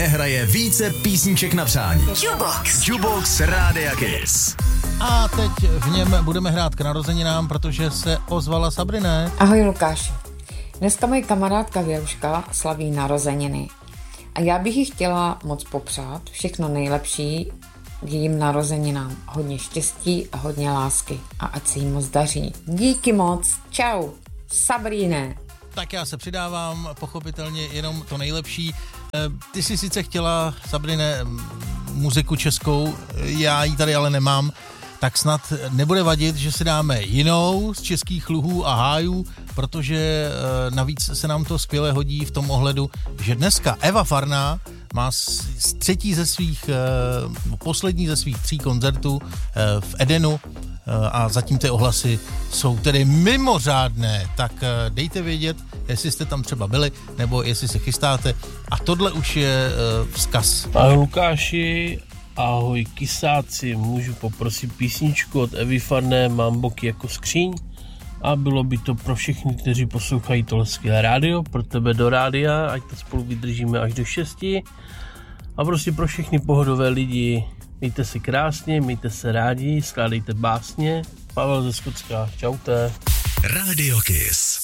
nehraje více písniček na přání. Jukebox Rádia Kiss. A teď v něm budeme hrát k narozeninám, protože se ozvala Sabrina. Ahoj Lukáši. Dneska moje kamarádka Věruška slaví narozeniny. A já bych jí chtěla moc popřát všechno nejlepší k jejím narozeninám. Hodně štěstí a hodně lásky. A ať se jí moc daří. Díky moc. Čau. Sabrine. Tak já se přidávám, pochopitelně jenom to nejlepší. Ty jsi sice chtěla, Sabrine, muziku českou, já ji tady ale nemám, tak snad nebude vadit, že si dáme jinou z českých luhů a hájů, protože navíc se nám to skvěle hodí v tom ohledu, že dneska Eva Farná má poslední ze svých 3 koncertů v Edenu a zatím ty ohlasy jsou tedy mimořádné, tak dejte vědět, jestli jste tam třeba byli, nebo jestli se chystáte. A tohle už je vzkaz. Ahoj Lukáši, ahoj Kisáci, můžu poprosit písničku od Evy Farné, Mám boky jako skříň, a bylo by to pro všechny, kteří poslouchají tohle skvělé rádio, pro tebe do rádia, ať to spolu vydržíme až do 6. A prostě pro všechny pohodové lidi, mějte se krásně, mějte se rádi, skládejte básně. Pavel ze Skotska, čaute. Radio Kiss.